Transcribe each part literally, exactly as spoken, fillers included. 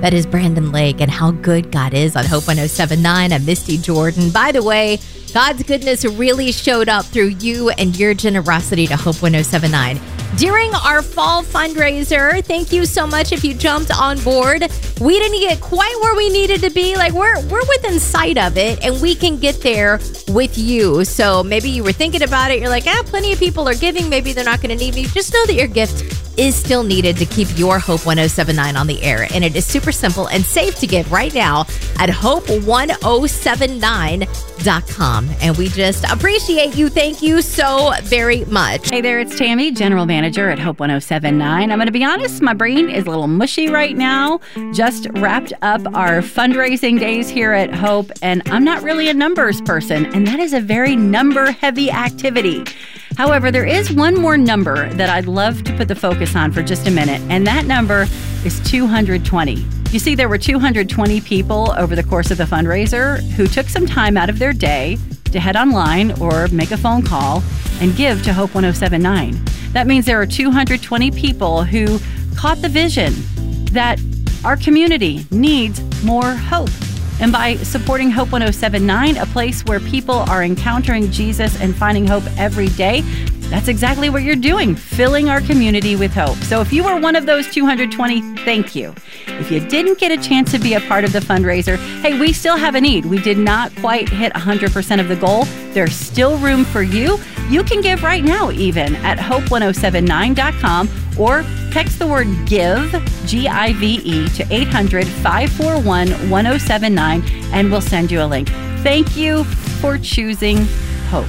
That is Brandon Lake and How Good God Is on Hope one oh seven point nine. I'm Misty Jordan. By the way, God's goodness really showed up through you and your generosity to Hope one oh seven point nine. During our fall fundraiser, thank you so much if you jumped on board. We didn't get quite where we needed to be. Like, we're we're within sight of it, and we can get there with you. So maybe you were thinking about it. You're like, ah, plenty of people are giving. Maybe they're not going to need me. Just know that your gift is still needed to keep your Hope one oh seven point nine on the air. And it is super simple and safe to give right now at hope one oh seven nine dot com. And we just appreciate you. Thank you so very much. Hey there, it's Tammy, General Manager at Hope one oh seven point nine. I'm going to be honest, my brain is a little mushy right now. Just wrapped up our fundraising days here at Hope, and I'm not really a numbers person, and that is a very number-heavy activity. However, there is one more number that I'd love to put the focus on for just a minute, and that number is two hundred twenty. You see, there were two hundred twenty people over the course of the fundraiser who took some time out of their day to head online or make a phone call and give to Hope one oh seven point nine. That means there are two hundred twenty people who caught the vision that our community needs more hope. And by supporting Hope one oh seven point nine, a place where people are encountering Jesus and finding hope every day, that's exactly what you're doing, filling our community with hope. So if you were one of those two hundred twenty, thank you. If you didn't get a chance to be a part of the fundraiser, hey, we still have a need. We did not quite hit one hundred percent of the goal. There's still room for you. You can give right now even at hope one oh seven nine dot com or text the word GIVE, G I V E, to eight hundred, five four one, one oh seven nine, and we'll send you a link. Thank you for choosing hope.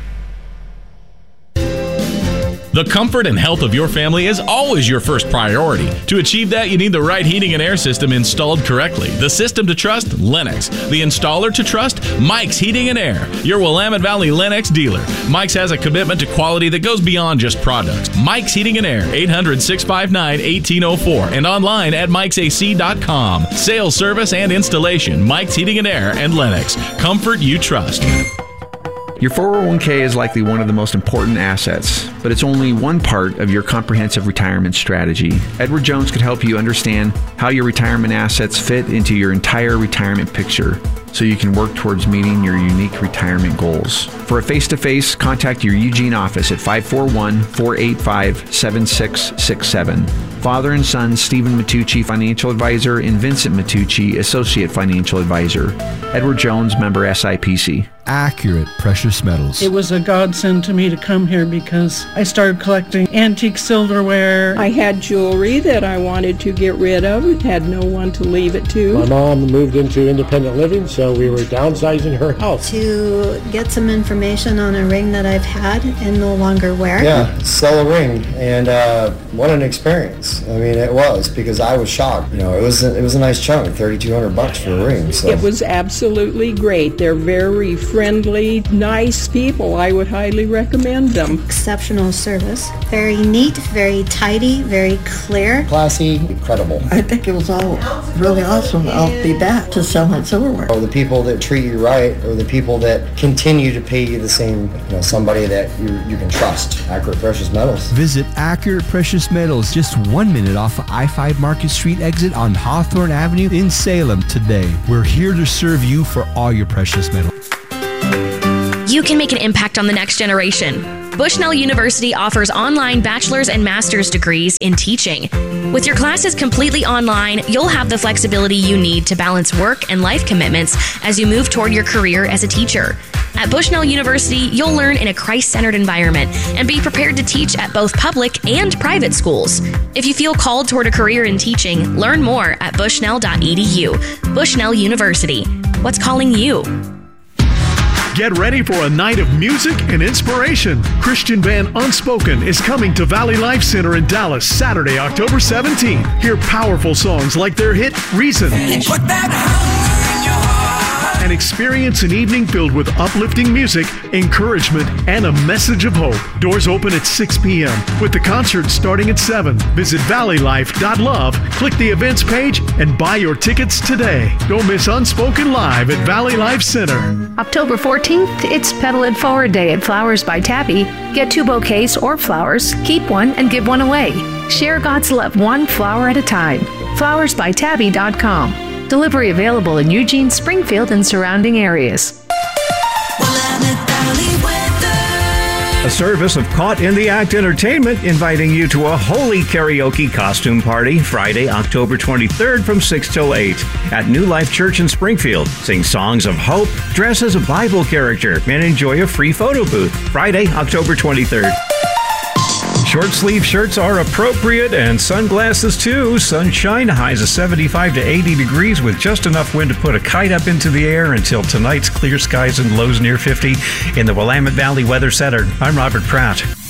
The comfort and health of your family is always your first priority. To achieve that, you need the right heating and air system installed correctly. The system to trust? Lennox. The installer to trust? Mike's Heating and Air, your Willamette Valley Lennox dealer. Mike's has a commitment to quality that goes beyond just products. Mike's Heating and Air, eight hundred, six five nine, one eight oh four, and online at mikes a c dot com. Sales, service, and installation. Mike's Heating and Air and Lennox. Comfort you trust. Your four oh one k is likely one of the most important assets, but it's only one part of your comprehensive retirement strategy. Edward Jones could help you understand how your retirement assets fit into your entire retirement picture, so you can work towards meeting your unique retirement goals. For a face-to-face, contact your Eugene office at five four one, four eight five, seven six six seven. Father and son, Stephen Matucci, Financial Advisor, and Vincent Matucci, Associate Financial Advisor. Edward Jones, member S I P C. Accurate Precious Metals. It was a godsend to me to come here because I started collecting antique silverware. I had jewelry that I wanted to get rid of and had no one to leave it to. My mom moved into independent living, so we were downsizing her house. To get some information on a ring that I've had and no longer wear. Yeah, sell a ring, and uh, what an experience. I mean, it was, because I was shocked. You know, it was a, it was a nice chunk, thirty-two hundred bucks for a ring. So. It was absolutely great. They're very friendly, nice people. I would highly recommend them. Exceptional service. Very neat, very tidy, very clear. Classy, incredible. I think it was all really awesome. I'll be back to sell my silverware. Or the people that treat you right, or the people that continue to pay you the same, you know, somebody that you, you can trust. Accurate Precious Metals. Visit Accurate Precious Metals, just one minute off of I five Market Street exit on Hawthorne Avenue in Salem today. We're here to serve you for all your precious metals. You can make an impact on the next generation. Bushnell University offers online bachelor's and master's degrees in teaching. With your classes completely online, you'll have the flexibility you need to balance work and life commitments as you move toward your career as a teacher. At Bushnell University, you'll learn in a Christ-centered environment and be prepared to teach at both public and private schools. If you feel called toward a career in teaching, learn more at bushnell dot e d u. Bushnell University. What's calling you? Get ready for a night of music and inspiration. Christian band Unspoken is coming to Valley Life Center in Dallas Saturday, October seventeenth. Hear powerful songs like their hit Reason. Put that hunger in your heart. and experience an evening filled with uplifting music, encouragement, and a message of hope. Doors open at six p.m. with the concert starting at seven. Visit valley life dot love, click the events page, and buy your tickets today. Don't miss Unspoken Live at Valley Life Center. October fourteenth, it's Pedal It Forward Day at Flowers by Tabby. Get two bouquets or flowers, keep one, and give one away. Share God's love one flower at a time. flowers by tabby dot com. Delivery available in Eugene, Springfield, and surrounding areas. A service of Caught in the Act Entertainment inviting you to a holy karaoke costume party Friday, October twenty-third from six till eight at New Life Church in Springfield. Sing songs of hope, dress as a Bible character, and enjoy a free photo booth Friday, October twenty-third. Short sleeve shirts are appropriate and sunglasses too. Sunshine, highs of seventy-five to eighty degrees with just enough wind to put a kite up into the air until tonight's clear skies and lows near fifty. In the Willamette Valley Weather Center, I'm Robert Pratt.